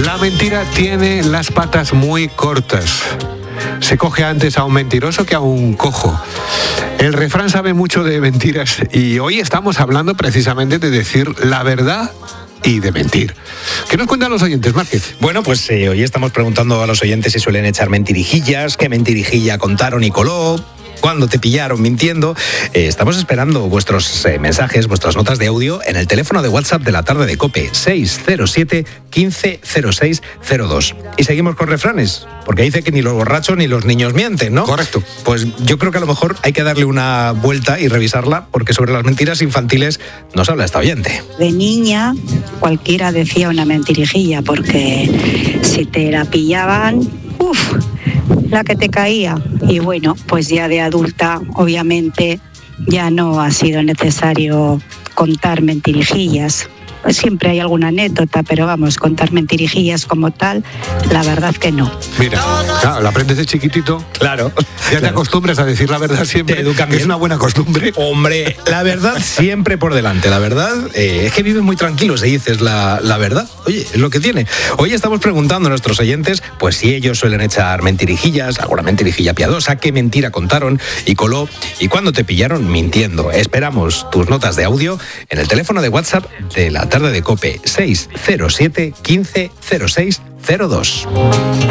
La mentira tiene las patas muy cortas. Se coge antes a un mentiroso que a un cojo. El refrán sabe mucho de mentiras y hoy estamos hablando precisamente de decir la verdad y de mentir. ¿Qué nos cuentan los oyentes, Márquez? Bueno, pues hoy estamos preguntando a los oyentes si suelen echar mentirijillas, qué mentirijilla contaron y coló, cuándo te pillaron mintiendo. Estamos esperando vuestros mensajes, vuestras notas de audio en el teléfono de WhatsApp de la tarde de COPE, 607 15 06 02. Y seguimos con refranes, porque dice que ni los borrachos ni los niños mienten, ¿no? Correcto. Pues yo creo que a lo mejor hay que darle una vuelta y revisarla, porque sobre las mentiras infantiles nos habla esta oyente. De niña cualquiera decía una mentirijilla, porque si te la pillaban, la que te caía. Y bueno, pues ya de adulta, obviamente, ya no ha sido necesario contar mentirijillas. Pues siempre hay alguna anécdota, pero vamos, contar mentirijillas como tal, la verdad que no. Mira, claro, lo aprendes de chiquitito. Claro. Ya te acostumbras a decir la verdad siempre. Te educan que es bien. una buena costumbre. Hombre, la verdad siempre por delante. La verdad es que viven muy tranquilos y dices la verdad. Oye, es lo que tiene. Hoy estamos preguntando a nuestros oyentes, pues si ellos suelen echar mentirijillas, alguna mentirijilla piadosa, qué mentira contaron y coló y cuándo te pillaron mintiendo. Esperamos tus notas de audio en el teléfono de WhatsApp de la tarde de COPE, 607 15 06 02.